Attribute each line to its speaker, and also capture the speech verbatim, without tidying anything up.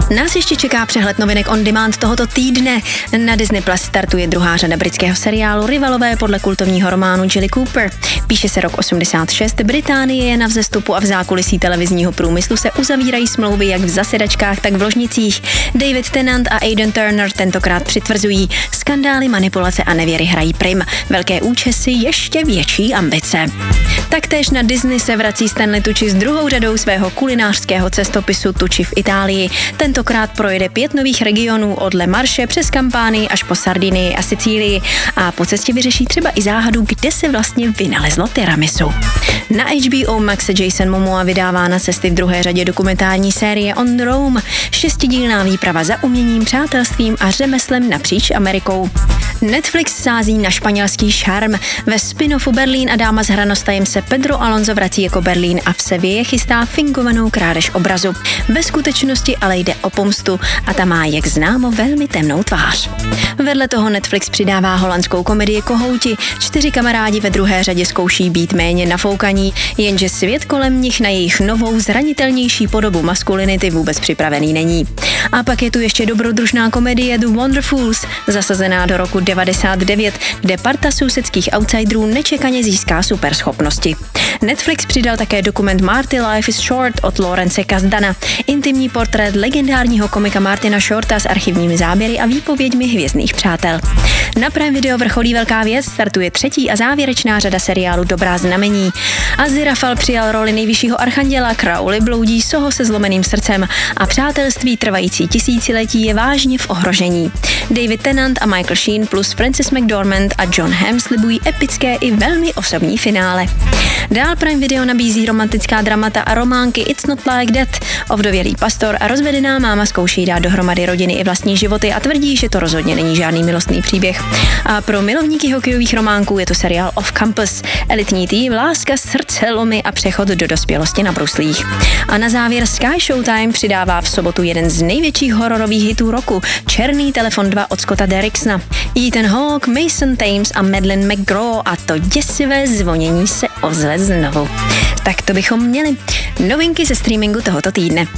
Speaker 1: Nás ještě čeká přehled novinek on demand tohoto týdne. Na Disney Plus startuje druhá řada britského seriálu Rivalové podle kultovního románu Jilly Cooper. Píše se rok osmdesát šest, Británie je na vzestupu a v zákulisí televizního průmyslu se uzavírají smlouvy jak v zasedačkách, tak v ložnicích. David Tennant a Aidan Turner tentokrát přitvrzují. Skandály, manipulace a nevěry hrají prim. Velké účesy, ještě větší ambice. Taktéž na Disney se vrací Stanley Tucci s druhou řadou svého kulinářského cestopisu Tucci v Itálii. Tentokrát projede pět nových regionů od Le Marche přes Kampánii až po Sardinii a Sicílii a po cestě vyřeší třeba i záhadu, kde se vlastně vynalezlo tiramisu. Na H B O Max se Jason Momoa vydává na cesty v druhé řadě dokumentární série On Rome, šestidílná výprava za uměním, přátelstvím a řemeslem napříč Amerikou. Netflix sází na španělský šarm. Ve spin-offu Berlín a dáma s hranostajem se Pedro Alonso vrací jako Berlín a v Seville chystá fingovanou krádež obrazu. Ve skutečnosti ale jde o pomstu a ta má, jak známo, velmi temnou tvář. Vedle toho Netflix přidává holandskou komedii Kohouti. Čtyři kamarádi ve druhé řadě zkouší být méně nafoukaní, jenže svět kolem nich na jejich novou zranitelnější podobu maskulinity vůbec připravený není. A pak je tu ještě dobrodružná komedie The Wonderfuls, zasazená do roku devadesát devět, kde parta sousedských outsiderů nečekaně získá superschopnosti. Netflix přidal také dokument Marty Life is Short od Lawrence Kasdana, intimní portrét legendárního komika Martina Shorta s archivními záběry a výpověďmi hvězdných přátel. Na Prime Video vrcholí velká věc, startuje třetí a závěrečná řada seriálu Dobrá znamení. Aziraphale přijal roli nejvyššího archanděla, Crowley bloudí soho se zlomeným srdcem a přátelství trvající tisíciletí je vážně v ohrožení. David Tennant a Michael Sheen plus Frances McDormand a Jon Hamm slibují epické i velmi osobní finále. Dál Prime Video nabízí romantická dramata a románky It's Not Like That. Ovdovělý pastor a rozvedená máma zkouší dát dohromady rodiny i vlastní životy a tvrdí, že to rozhodně není žádný milostný příběh. A pro milovníky hokejových románků je to seriál Off Campus. Elitní tým, láska, srdce, lomy a přechod do dospělosti na bruslích. A na závěr Sky Showtime přidává v sobotu jeden z největších hororových hitů roku, Černý telefon dva od Scotta Derricksona. Ethan Hawke, Mason Thames a Madeleine McGraw a to děsivé zvonění se ozve znovu. Tak to bychom měli. Novinky ze streamingu tohoto týdne.